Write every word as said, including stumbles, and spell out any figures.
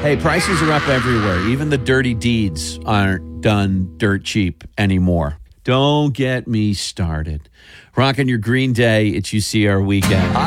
Hey, prices are up everywhere. Even the dirty deeds aren't done dirt cheap anymore. Don't get me started. Rocking your Green Day. It's U C R weekend.